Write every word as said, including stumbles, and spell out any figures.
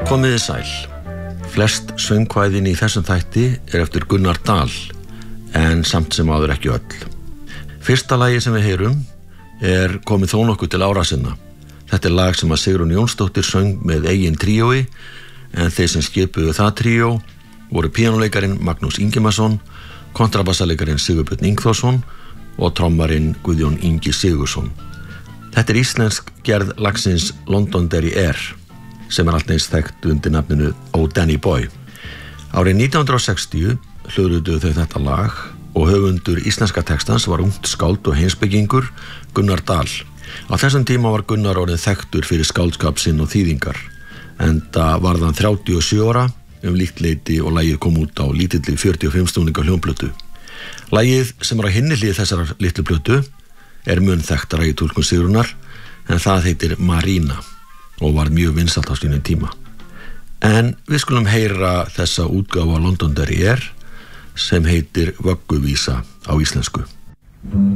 Komiði sæl. Flest söngkvæðin í þessum þætti er eftir Gunnar Dal, en samt sem áður ekki öll. Fyrsta lagi sem við heyrum er komið þó nokkuð til ára sinna. Þetta er lag sem að Sigrún Jónsdóttir söng með eigin tríói, en þeir sem skipuðu það tríó voru píanóleikarin Magnús Ingimarsson, kontrabassaleikarin Sigurbjörn Ingþórsson og trommarinn Guðjón Ingi Sigurðsson. Þetta er íslensk gerð lagsins Londonderry Air, sem er allt eins þekkt undir nafninu Oh Danny Boy. Árið nítján hundrað og sextíu hljóðrituðu þau þetta lag og höfundur íslenska textans var ungt skáld og heimspekingur Gunnar Dal. Á þessum tíma var Gunnar orðinn þekktur fyrir skáldskap sinn og þýðingar, enda varð hann þrjátíu og sjö ára um líkt leyti og lagið kom út á lítilli fjörutíu og fimm stúninga hljómplötu. Lagið sem er á hinni hlið þessarar litlu plötu er mun þekktara í túlkun Sigrúnar, en það heitir Marina og var mjög vinsælt á sínum tíma. En við skulum heyra þessa útgáfu á Londonderry Air sem heitir Vögguvísa á íslensku.